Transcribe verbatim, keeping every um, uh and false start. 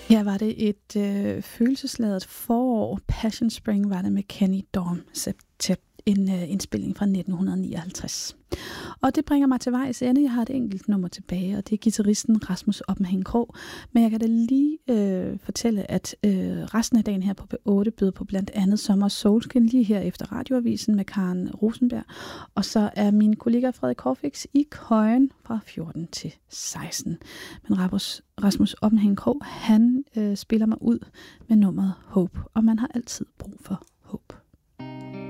Her var det et øh, følelsesladet forår. Passion Spring var det med Kenny Dorm Septet, en øh, indspilling fra nitten nioghalvtreds. Og det bringer mig til vejs ende. Jeg har et enkelt nummer tilbage, og det er guitaristen Rasmus Oppenhagen Krog. Men jeg kan da lige øh, fortælle, at øh, resten af dagen her på B otte byder på blandt andet Sommer Solskin lige her efter radioavisen med Karen Rosenberg. Og så er min kollega Frederik Korfix i Køjen fra fjorten til seksten. Men Rasmus, Rasmus Oppenhagen Krog, han øh, spiller mig ud med nummeret Hope, og man har altid brug for